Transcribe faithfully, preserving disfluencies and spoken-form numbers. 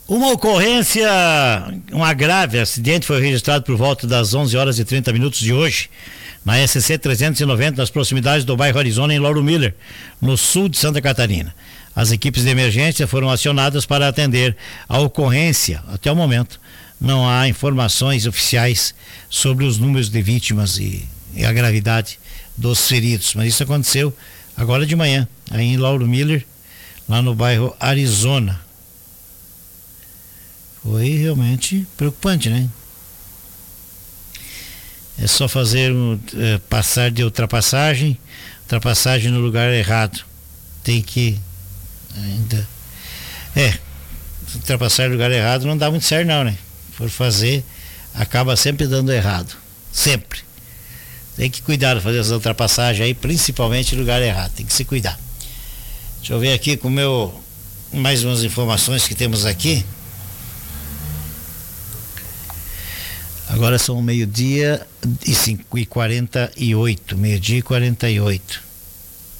Uma ocorrência, um grave acidente foi registrado por volta das onze horas e trinta minutos de hoje, na S C trezentos e noventa, nas proximidades do bairro Arizona, em Lauro Miller, no sul de Santa Catarina. As equipes de emergência foram acionadas para atender a ocorrência. Até o momento, não há informações oficiais sobre os números de vítimas e, e a gravidade dos feridos, mas isso aconteceu agora de manhã, aí em Lauro Miller, lá no bairro Arizona. Foi realmente preocupante, né? É só fazer um, é, passar de ultrapassagem, ultrapassagem no lugar errado. Tem que ainda. É, ultrapassar no lugar errado não dá muito certo não, né? For fazer, acaba sempre dando errado. Sempre. Tem que cuidar de fazer essa ultrapassagem aí, principalmente no lugar errado. Tem que se cuidar. Deixa eu ver aqui com o meu. Mais umas informações que temos aqui. Agora são meio-dia e quarenta e oito, meio-dia e quarenta e oito.